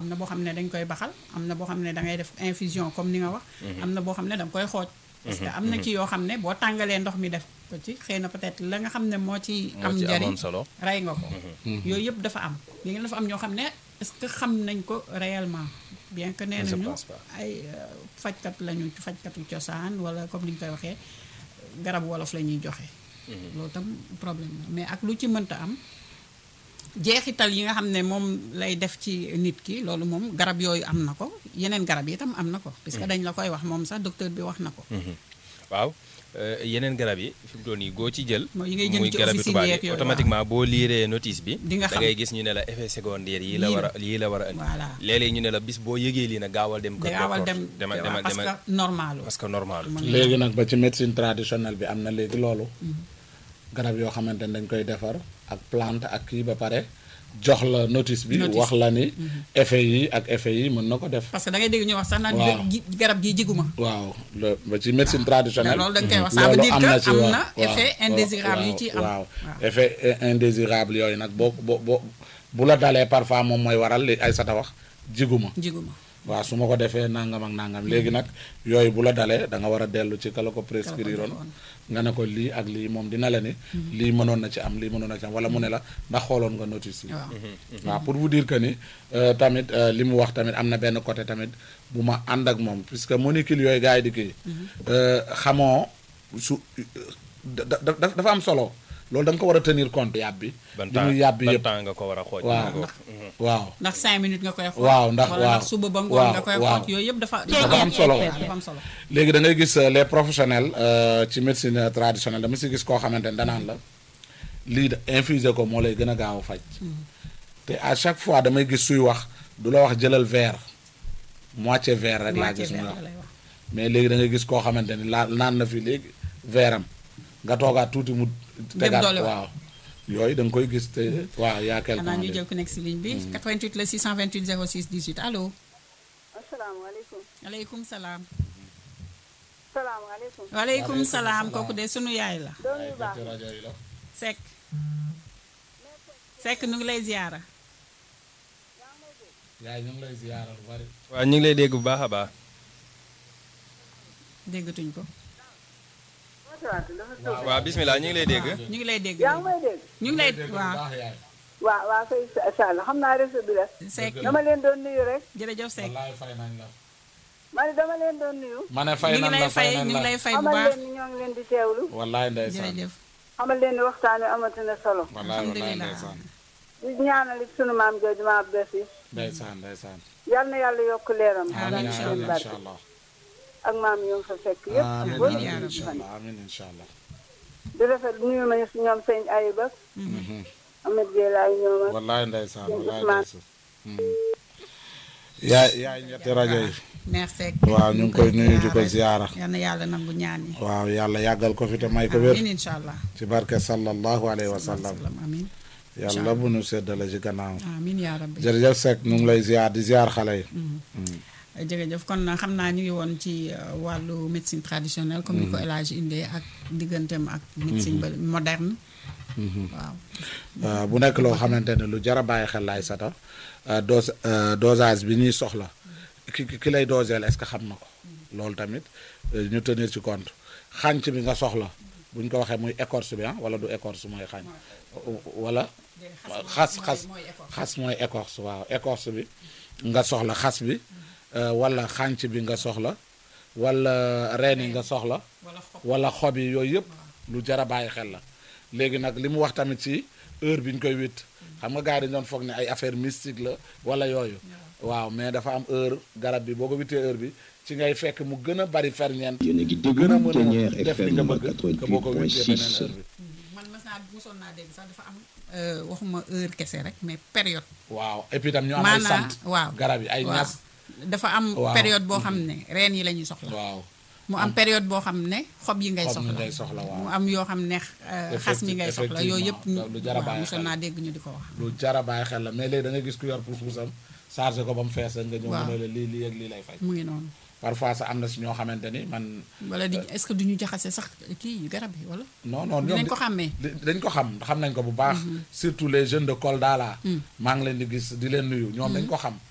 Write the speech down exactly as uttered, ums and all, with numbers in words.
na boo xam ne dañ koy baxal am na boo xam ne da ngay def infusion comme ni nga wax am na boo xam ne da nga koy xooj parce que am na ci yoo xam ne boo tàngalee ndox mi def ko ci xëy na peut-être la nga xam ne moo ci am njariñ rey nga ko yooyu yëpp dafa am léegi dafa am ñoo xam ne est-ce que xam nañ ko réellement bien que nee nañu ay fajkat lañu fajkatu cosaan wala comme ni ñu koy waxee garab wolof la ñuy joxe loolu tam problème la mais ak lu ci mënta am jeexital yi nga xam ne moom lay def ci nit ki loolu moom garab yooyu am na ko yeneen garab yi itam am na ko puisque dañ la koy wax moom sax docteur bi wax na ko waaw yeneen garab yi fi mu toll nii goo ci jël mooy yi ngay jënd muy ci garab yi officine tubaab yeeg yi yooyu automatiquement boo liiree notice bi di nga da xam ngay gis ñu ne la effet secondaire yi la war a yii la war a indi voilà léeg-léeg ñu ne la bis boo yëgee lii na gaawal dem kër gaawal dem demal demal parce demal que normal parce que normal léegi nag ba ci médecine traditionnelle bi am na léegi loolu garab yoo xamante ne dañ koy defar ak plante ak kii ba pare jox la notice bi Notice. wax la ni effet yi ak effet yi mën na ko def parce que da ngay dégg ñu wax sax naan Waaw. ji- garab gi jiguma waaw le- ba ci médecine traditionnelle loolu da nga koy wax ça veut dire am que na ci am waaw, na waaw, effet waaw, indésirable yi waaw, ci am waaw effet indésirable yooyu nag boo boo boo bu la dalee parfois moom mooy waral li ay sata wax jiguma jiguma waaw su ma ko defee nangam ak nangam léegi nag yooyu bu la dalee da nga war a dellu ci kala ko prescrire oon nga ne ko lii ak lii moom dina la ni lii mënoon na ci am lii mënoon na ci am wala mu ne la ndax xooloon nga notice yi waaw waaw pour vous dire que ni euh, tamit euh, li mu wax tamit am na benn côté tamit bu ma ànd ak moom puisque molécule yooyu gars yi di kii euh, xamoo su da- da- da- dafa am solo loolu da nga ko war a tenir compte yàb bi ban li temps muy yàb bi ban yëpp temps nga ko war a xooj waaw nga ko waaw ndax cinq minutes nga koy xool waaw ndax wala waaw ndax suba ba ngoon waaw nga koy waaw xool yooyu yëpp dafa dafa am solo dafa am solo léegi da ngay gis euh, les professionnels euh, ci médecine traditionnelle dama si gis koo xamante ne danaan la lii de infuser ko moo lay gën a gaaw a faj te à chaque fois damay gis suy wax du la wax jëlal verre moitié verre rek laa moitié gis muy vert wax lay wax mais léegi da ngay gis koo xamante ni laa naan na fi léegi verre am nga toogaat tuuti mu tegaat doole waat. waaw yooyu da nga koy gis te waaw yaa quelque xanaa temps ñu jël ku nekk si ligne bi quatre-vingt-huit la six cent vingt-huit zéro six dix-huit allo asalaamaaleykum aleykum salaam salaamaaleykum waaleykum salaam kooku de sunu yaay la doom yu baax rajo yi la Seck Seck nu ngi lay ziyaara yaay ñu ngi lay ziyaara lu bari waaw ñu ngi lay dégg bu baax a baax déggatuñ ko waaw bismillah ñu ngi lay dégg ñu ngi lay dégg yaa ngi may dégg ñu ngi lay waaw baax yaay waaw waaw kay incha allah xam naa réseau bi la Seck dama leen doon nuyu rek jërëjëf Seck wallaay fay nañ la ma ne dama leen doon nuyu ma ne ñu fay ngi nañ lay la fay fay nañ ñu ngi la lay fay bu xamal baax leen ni ñoo ngi leen di teewlu wallaay ndeysaan jërëjëf xamal leen ni waxtaan wi amati na solo wallaay wallaay Alhamdulillah. ndeysaan di ñaanal it sunu maam jooju ma Abdou Aziz ndeysaan ndeysaan yal na yàlla yokk leeram amiin ak amiin seen barke incha allah ak maam yi nga fa fekk yëpp amiin boo amiin yaa incha fan allah amiin incha allah di rafet nuyu ma si ñoom sëñ Ayib ak Ahmed Dielaay ñoom ak wallaay ndeysaan Sëñ wallaay Ousmane. ndeysaan yaay yaay ñetti rajo yi neex Seck waaw ñu ngi koy nuyu di ko ziyaara yal na yàlla nangu ñaan yi waaw yàlla yàggal ko fi te may ko wér amiin incha allah ci barke sallallahu alayhi wa sallam amiin yàlla bu nu seddale ci gannaaw amiin yaa rabbi jërëjëf Seck ñu ngi lay ziyaar di ziyaar xale yi jërëjëf kon xam naa ñu ngi woon ci euh, wàllu médecine traditionnelle comme ni ko El Hadj indee ak digganteem ak médecine ba moderne waaw Euh, bu nekk loo xamante ne lu jar a bàyyi xel laay sata euh, dose euh, dosage bi ñuy soxla ki ki- ki lay doseel est-ce que xam na ko loolu tamit euh, ñu tenir ci compte xànc bi nga soxla bu ñu ko waxee muy écorce bi ah wala du écorce mooy xànc wala xas xas xas mooy écorce waaw écorce bi nga soxla xas bi euh, wala xànc bi nga soxla wala reen yi nga soxla wala xob yi yooyu yëpp lu jar a bàyyi xel la léegi nag li mu wax tamit ci heure bi ñu koy witt xam nga gars yi dañu doon foog ne ay affaire mystique la wala yooyu waaw mais dafa am heure garab bi boo ko wittee heure bi ci ngay fekk mu gën a bari ferñeent yéen a ngi gën a déglu Ténière mën a def li nga F M bëgg que boo ko wittee beneen heure bi man mas naa mosoon naa dégg sax dafa am euh, waxuma heure kese rek mais période waaw et puis tam ñu am ay maanaa sant waaw garab yi ay waaw. ñas dafa am Waaw. période boo xam ne reen yi la ñuy soxla waaw mu am période boo xam ne xob yi ngay xob mi soxla ngay soxla waaw mu am yoo xam ne euh, xas mi ngay soxla yooyu yëpp effectivement, lu jar a waaw bàyyi mosoon xel. naa dégg ñu di ko wax lu jar a bàyyi xel la mais léegi da nga gis ku yor puus-puusam chargé ko ba mu fees rek nga ñëw Waaw. mu ne la lii lii ak lii lay fay mu ngi noonu parfois sax am na si ñoo xamante ni man wala di est-ce que duñu jaxase sax kii garab yi wala non non dinañ ñoom ko xàmmee di- dañ ko xam xam nañ ko bu baax surtout les jeunes de Kolda là maa ngi leen di gis di leen nuyu ñoom dañ ko xam